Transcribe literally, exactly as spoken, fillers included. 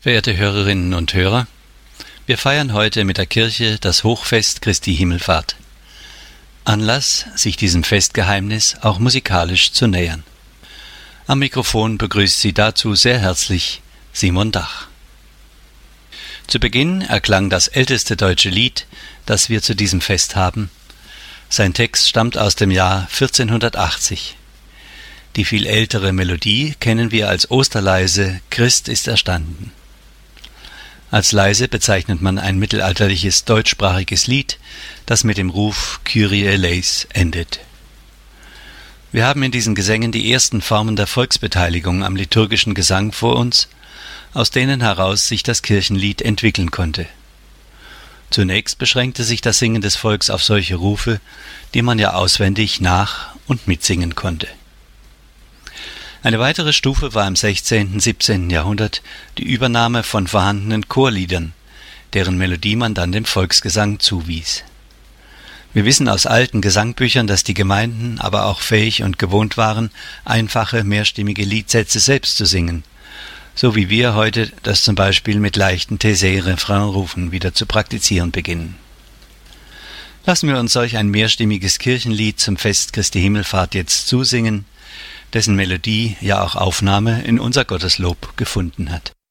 Verehrte Hörerinnen und Hörer, wir feiern heute mit der Kirche das Hochfest Christi Himmelfahrt. Anlass, sich diesem Festgeheimnis auch musikalisch zu nähern. Am Mikrofon begrüßt Sie dazu sehr herzlich Simon Dach. Zu Beginn erklang das älteste deutsche Lied, das wir zu diesem Fest haben. Sein Text stammt aus dem Jahr vierzehnhundertachtzig. Die viel ältere Melodie kennen wir als Osterleise »Christ ist erstanden«. Als Leise bezeichnet man ein mittelalterliches deutschsprachiges Lied, das mit dem Ruf »Kyrie eleis« endet. Wir haben in diesen Gesängen die ersten Formen der Volksbeteiligung am liturgischen Gesang vor uns, aus denen heraus sich das Kirchenlied entwickeln konnte. Zunächst beschränkte sich das Singen des Volks auf solche Rufe, die man ja auswendig nach- und mitsingen konnte. Eine weitere Stufe war im sechzehnten, siebzehnten Jahrhundert die Übernahme von vorhandenen Chorliedern, deren Melodie man dann dem Volksgesang zuwies. Wir wissen aus alten Gesangbüchern, dass die Gemeinden aber auch fähig und gewohnt waren, einfache, mehrstimmige Liedsätze selbst zu singen, so wie wir heute das zum Beispiel mit leichten Taizé-Refrainrufen wieder zu praktizieren beginnen. Lassen wir uns solch ein mehrstimmiges Kirchenlied zum Fest Christi Himmelfahrt jetzt zusingen, dessen Melodie ja auch Aufnahme in unser Gotteslob gefunden hat.